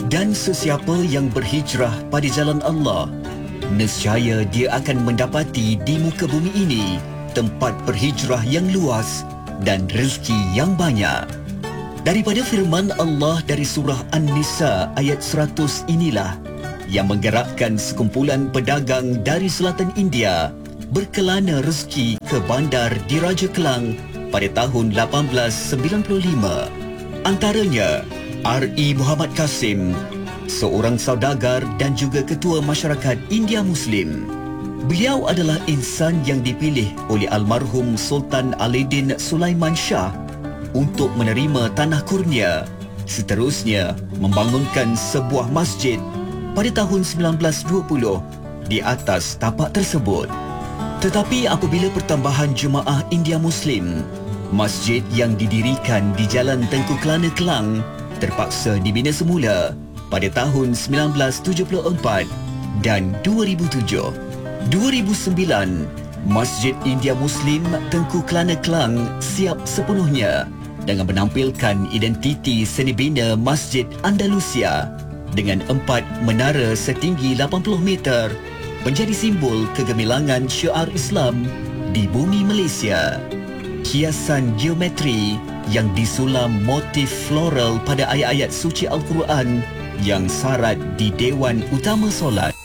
Dan sesiapa yang berhijrah pada jalan Allah, nescaya dia akan mendapati di muka bumi ini tempat berhijrah yang luas dan rezeki yang banyak. Daripada firman Allah dari surah An-Nisa ayat 100 inilah yang menggerakkan sekumpulan pedagang dari selatan India berkelana rezeki ke bandar di Raja Kelang pada tahun 1895. Antaranya R.E. Muhammad Kasim, seorang saudagar dan juga ketua masyarakat India Muslim. Beliau adalah insan yang dipilih oleh almarhum Sultan Alauddin Sulaiman Shah untuk menerima tanah kurnia, seterusnya membangunkan sebuah masjid pada tahun 1920 di atas tapak tersebut. Tetapi apabila pertambahan jemaah India Muslim, masjid yang didirikan di Jalan Tengku Kelana Kelang terpaksa dibina semula pada tahun 1974 dan 2007. 2009, Masjid India Muslim Tengku Kelana Kelang siap sepenuhnya dengan menampilkan identiti seni bina Masjid Andalusia dengan 4 menara setinggi 80 meter menjadi simbol kegemilangan syiar Islam di bumi Malaysia. Hiasan geometri yang disulam motif floral pada ayat-ayat suci Al-Quran yang sarat di Dewan Utama Solat.